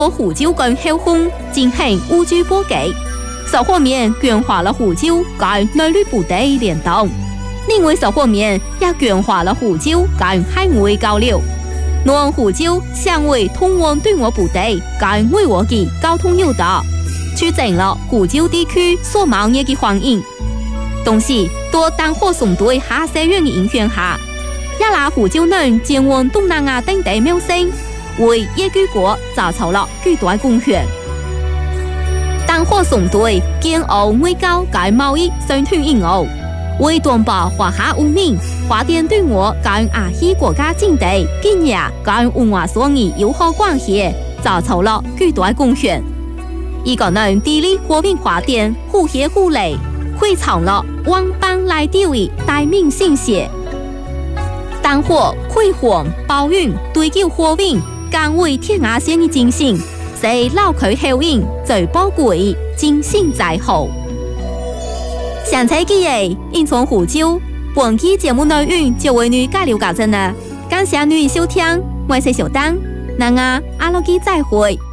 胡椒跟后空进行乌猪波给，烧火面卷化了胡椒跟内里部队联动，另外烧火面也卷化了胡椒跟海外交流，让胡椒成为通往对我部队跟外国的交通要道，促进了胡椒地区所贸易的环境。同时，在弹火送队下西院的影响下，也拿胡椒能前往东南亚等地谋生，为野居国造成了巨大贡献。弹火送队建澳外交跟贸易双团引后，为东北华夏文明发展对我跟亚细国家境地经验跟文化上的友好关系造成了巨大贡献。一个能地理和平发展互协互利，汇藏了万邦来调的大明信息。弹火开荒保运追求和平，敢为天涯线的精神，是老区后人最宝贵精神在后。上次记忆因从胡椒，本期节目内容就为你介绍到这呢。感谢你的收听，我是小丹，那阿拉基再会。